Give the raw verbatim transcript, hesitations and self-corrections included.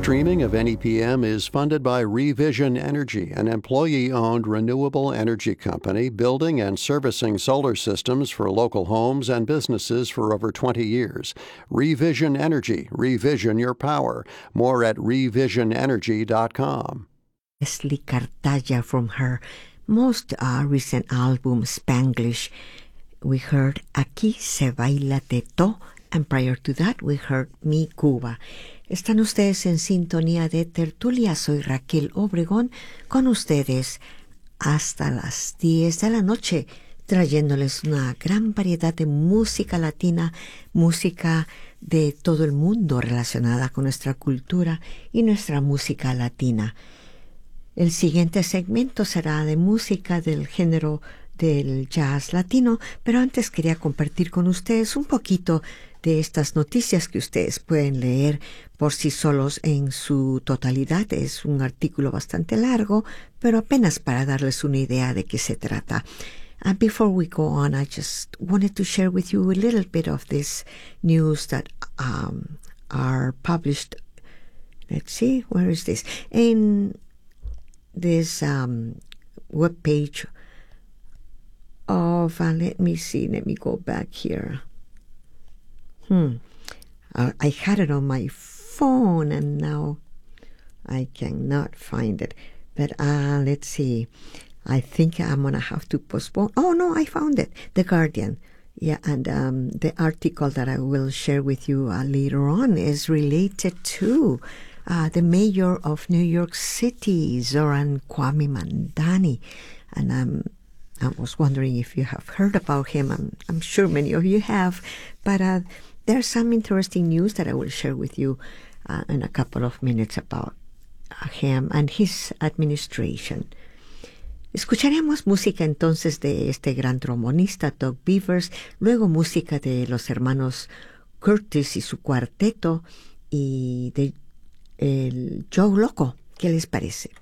streaming of N E P M is funded by Revision Energy, an employee-owned renewable energy company building and servicing solar systems for local homes and businesses for over twenty years. Revision Energy. Revision your power. More at revision energy dot com. Leslie Cartaya from her most uh, recent album, Spanglish. We heard Aquí se baila teto, and prior to that we heard Mi Cuba. Están ustedes en sintonía de Tertulia. Soy Raquel Obregón, con ustedes hasta las diez de la noche, trayéndoles una gran variedad de música latina, música de todo el mundo relacionada con nuestra cultura y nuestra música latina. El siguiente segmento será de música del género del jazz latino, pero antes quería compartir con ustedes un poquito de estas noticias que ustedes pueden leer por sí solos en su totalidad. Es un artículo bastante largo, pero apenas para darles una idea de qué se trata. And before we go on, I just wanted to share with you a little bit of this news that um, are published. Let's see, where is this? In this um, web page of, uh, let me see, let me go back here. Hmm. Uh, I had it on my phone and now I cannot find it. But uh, let's see. I think I'm going to have to postpone. Oh, no, I found it. The Guardian. Yeah, and um, the article that I will share with you uh, later on is related to uh, the mayor of New York City, Zoran Kwame Mandani. And um, I was wondering if you have heard about him. I'm, I'm sure many of you have. But uh, there's some interesting news that I will share with you uh, in a couple of minutes about uh, him and his administration. Escucharemos música entonces de este gran trombonista Doug Beavers, luego música de los hermanos Curtis y su cuarteto y de el Joe Loco. ¿Qué les parece?